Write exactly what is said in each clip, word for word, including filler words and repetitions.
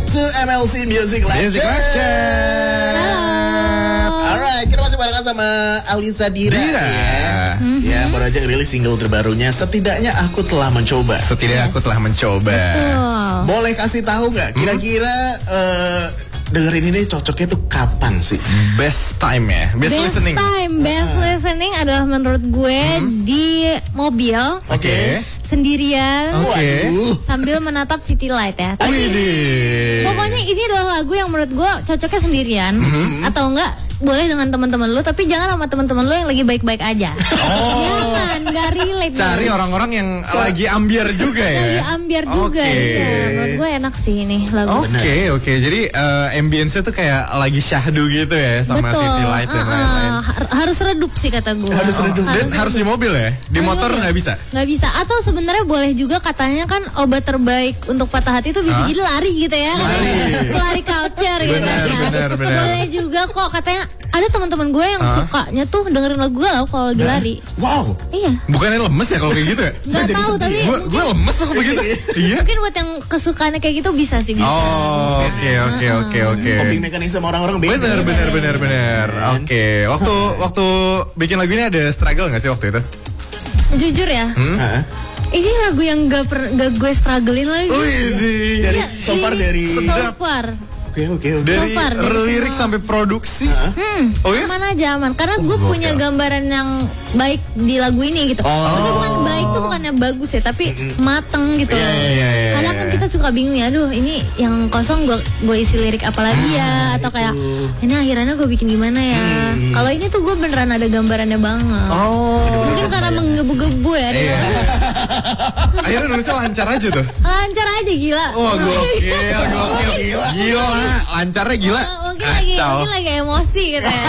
to M L C Music Live Music Live Chat. Alright, kita masih barengan sama Alisa Dira, Dira. Ya, mm-hmm. ya baru aja rilis single terbarunya. Setidaknya aku telah mencoba. Setidaknya yes. aku telah mencoba. Betul. Boleh kasih tahu nggak? Kira-kira uh, dengerin ini cocoknya tuh kapan sih? Best time ya, best, best listening. Best time, best ah. listening adalah menurut gue hmm. di mobil. Oke. Okay. Sendirian, okay. sambil menatap city light ya. Widih. Pokoknya ini adalah lagu yang menurut gue cocoknya sendirian, mm-hmm. atau enggak boleh dengan teman-teman lu, tapi jangan sama teman-teman lu yang lagi baik-baik aja. Oh. Jangan, nggak relate. Cari gitu. Orang-orang yang so, lagi ambiar juga ya. Lagi ambiar juga, okay. ya. Menurut gue enak sih ini lagu. Oke okay, oke, okay. Jadi uh, ambience-nya tuh kayak lagi syahdu gitu ya sama Betul. city light dan lain-lain. Uh, uh, harus redup sih kata gue. Harus redup. Dan harus, harus di mobil ya. Di harus motor nggak bisa. Nggak bisa. Atau sebenarnya boleh juga, katanya kan obat terbaik untuk patah hati itu bisa huh? jadi lari gitu ya. Lari. Lari culture gitu benar, kan. Benar, benar. Boleh juga kok, katanya ada teman-teman gue yang huh? sukanya tuh dengerin lagu gue kalau lagi lari. Wow. Iya. Bukannya lemes ya kalau kayak gitu ya? Nggak tahu tapi gue gue lemes aku begitu. Iya. Mungkin buat yang kesukaannya kayak gitu bisa sih bisa. Oh oke oke oke oke. Coping mekanisme orang-orang beda. Benar benar benar benar. Oke. Waktu waktu bikin lagu ini ada struggle nggak sih waktu itu? Jujur ya. Hmm? Ini lagu yang gak, per, gak gue strugglein lagi. Oh iya. Dari so far dari. So far. Oke oke oke. Dari so far, lirik sampai produksi. Hmm, oh ya? Aman aja aman. Karena gue oh, punya okay. gambaran yang baik di lagu ini gitu. Oh. Maksudnya bukan baik tuh bukannya bagus ya, tapi mateng gitu. Yeah, yeah, yeah, Kadang kan kita suka bingung ya, aduh ini yang kosong gue gue isi lirik apa lagi ya, atau kayak ini akhirannya gue bikin gimana ya. Hmm. Kalau ini tuh gue beneran ada gambarannya banget. Oh. Mungkin karena menggebu-gebu ya. Iya. Akhirnya nulisnya lancar aja tuh. Lancar aja gila. Oh gokil, gokil, gila. Gila, lancarnya gila. Oh, mungkin lagi, mungkin lagi emosi katanya.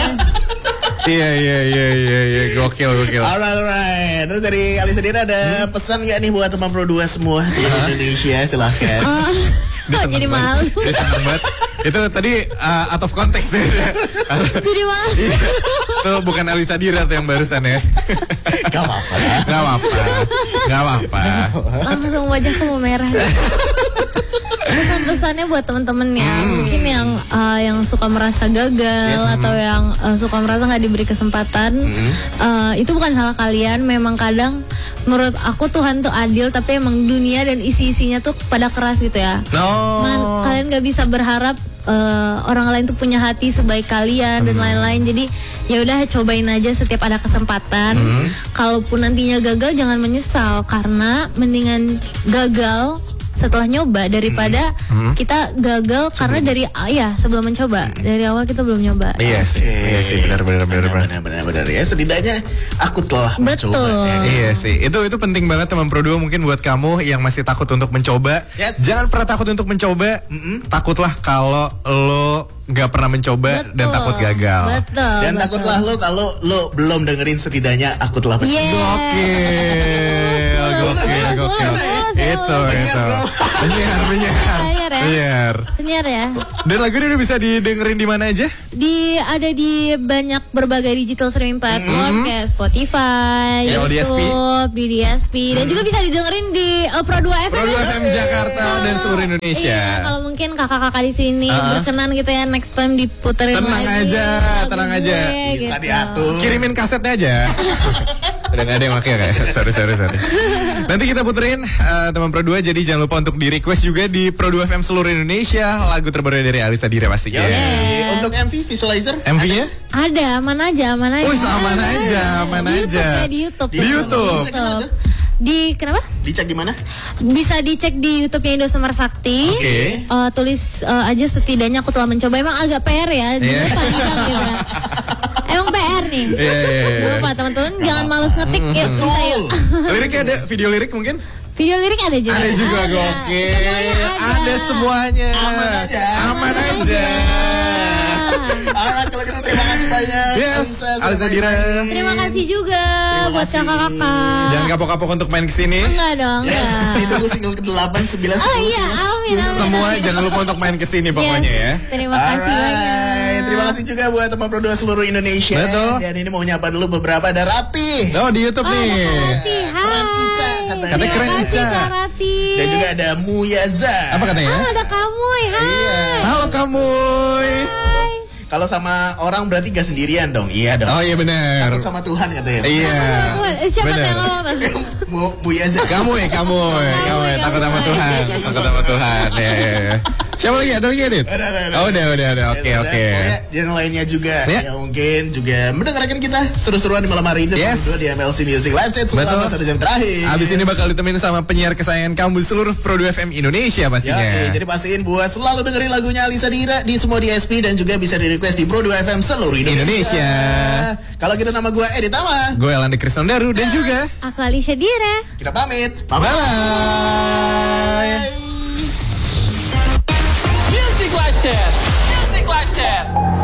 Iya iya iya iya iya gokil gokil. Alright alright. Terus dari Alisa Dira ada hmm? pesan nggak nih buat teman Pro dua semua di uh-huh. Indonesia, silahkan. Oh, oh jadi malu. Dia seneng banget. Itu tadi uh, out of context ya. Jadi malu. Itu bukan Alisa Dira tuh yang barusan ya. Gak apa-apa. Gak apa-apa. Gak apa-apa. Langsung wajahku mau merah. Pesan-pesannya buat temen-temen ya, hmm. mungkin yang uh, yang suka merasa gagal yes. atau yang uh, suka merasa nggak diberi kesempatan, hmm. uh, itu bukan salah kalian. Memang kadang menurut aku Tuhan tuh adil, tapi emang dunia dan isi-isinya tuh pada keras gitu ya. No. Man, kalian nggak bisa berharap uh, orang lain tuh punya hati sebaik kalian hmm. dan lain-lain. Jadi ya udah cobain aja setiap ada kesempatan. Hmm. Kalaupun nantinya gagal jangan menyesal, karena mendingan gagal setelah nyoba daripada hmm. kita gagal sebelum. Karena dari ya sebelum mencoba hmm. dari awal kita belum nyoba. Iya sih, okay. iya sih benar benar benar benar benar benar ya, setidaknya aku telah Betul. mencoba. Ya. Iya sih, itu itu penting banget teman Pro dua, mungkin buat kamu yang masih takut untuk mencoba. Yes. Jangan pernah takut untuk mencoba. Mm-mm. Takutlah kalau lo nggak pernah mencoba betul. Dan takut gagal. Betul. Dan betul. Takutlah lo kalau lo belum dengerin setidaknya aku telah mencoba. Yeah. Gokil, gokil, gokil. Itu, itu. Penyiar, penyiar. Penyiar ya. Penyiar ya. Dan lagu ini udah bisa didengerin di mana aja? Di ada di banyak berbagai digital streaming platform mm-hmm. kayak Spotify, ya, YouTube, di D S P mm-hmm. dan juga bisa didengerin di uh, Pro dua F M. Pro dua F M Jakarta oh, dan seluruh Indonesia. Iya, kalau mungkin kakak-kakak di sini uh-huh. berkenan gitu ya, next time diputerin tenang lagi. Aja, tenang gue, aja. Bisa gitu. diatur. Kirimin kasetnya aja. Udah gak ada yang pakai kayak. Sorry, sorry, sorry. Nanti kita puterin uh, teman Pro dua, jadi jangan lupa untuk di request juga di Pro dua F M seluruh Indonesia lagu terbaru dari Alisa Dira pastinya. Yeah. Untuk M V visualizer M V-nya? Ada, aman aja, aman aja. Oh, aman aja, aman di aja. YouTube ya, di YouTube. Di YouTube. Di, YouTube. Di kenapa? Dicek di mana? Bisa dicek di YouTube-nya Indo Semar Sakti. Oke. Okay. Uh, tulis uh, aja setidaknya aku telah mencoba. Emang agak P R ya, juga yeah. panjang gitu ya. Emang P R nih. Iya, yeah, yeah, yeah. Lupa teman-teman, jangan males ngetik mm, ya. Betul. Liriknya ada, video lirik mungkin? Video lirik ada juga. Ada juga, ada. Oke. Semuanya ada. Ada semuanya. Aman aja. Aman aja. Alright, kalau gitu terima kasih banyak. Yes, Alisa Dira. Terima kasih juga terima buat kakak-kakak. Jangan kapok-kapok untuk main kesini. Enggak dong. Yes, ditunggu single ke-delapan, sembilan, sepuluh. Oh iya, amin, amin. Semua amin. Jangan lupa untuk main kesini pokoknya yes, ya. Terima kasih banyak. Terima kasih juga buat teman Pro dua seluruh Indonesia. Betul. Dan ini mau nyapa dulu beberapa, ada Rati. Oh, di YouTube oh, nih. Rati, hai. Rati, katanya. Katanya keren Terima kasih Ica. Kak Rati. Dan juga ada Muyaza. Apa katanya? Ah, ada kamu. Hai. Iya. Halo kamu. Hai. Kalau sama orang berarti gak sendirian dong. Iya dong. Oh iya benar. Takut sama Tuhan katanya. Iya. Eh, Siapa tuh Bener. yang ngomong tuh? Mu Muyaza. Kamu ya, kamu ya, kamu ya, takut sama Tuhan, takut sama Tuhan. Ya, ya, ya. Siapa lagi? Ada lagi, Adit? Ada, ada, ada. Oh, udah, udah, udah. Oke, Ya, oke. pokoknya yang lainnya juga Ya. yang mungkin juga mendengarkan kita seru-seruan di malam hari ini Yes. berdua di M L C Music Live Chat selama Betul. satu jam terakhir. Abis ini bakal ditemenin sama penyiar kesayangan kamu seluruh Pro dua F M Indonesia Ya, pastinya. oke. Jadi pastiin buat selalu dengerin lagunya Alisa Dira di semua D S P dan juga bisa di request di Pro dua F M seluruh Indonesia. Indonesia. Kalau gitu nama gue Edi Tama. Gue Elandi Krisnandaru dan juga Aku Alicia Dira. Kita pamit. bye bye. Music Live Chat. Music Live Chat.